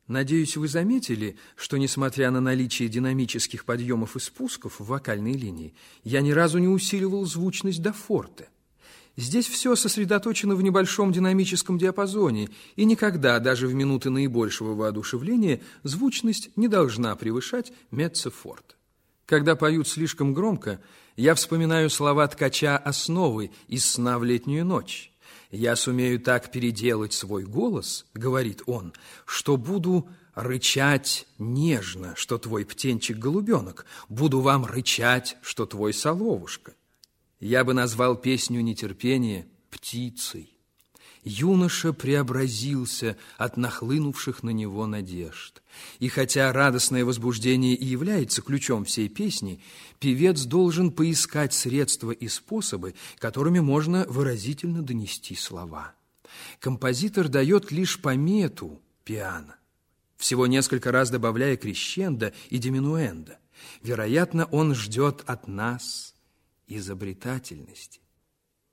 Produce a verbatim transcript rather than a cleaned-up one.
Надеюсь, вы заметили, что, несмотря на наличие динамических подъемов и спусков в вокальной линии, я ни разу не усиливал звучность до форте. Здесь все сосредоточено в небольшом динамическом диапазоне, и никогда, даже в минуты наибольшего воодушевления, звучность не должна превышать меццо-форте. Когда поют слишком громко, я вспоминаю слова ткача «Основы» из «Сна в летнюю ночь». «Я сумею так переделать свой голос, — говорит он, — что буду рычать нежно, что твой птенчик-голубенок, буду вам рычать, что твой соловушка». Я бы назвал песню нетерпения птицей. Юноша преобразился от нахлынувших на него надежд. И хотя радостное возбуждение и является ключом всей песни, певец должен поискать средства и способы, которыми можно выразительно донести слова. Композитор дает лишь помету пиано, всего несколько раз добавляя крещендо и диминуэндо. Вероятно, он ждет от нас изобретательности.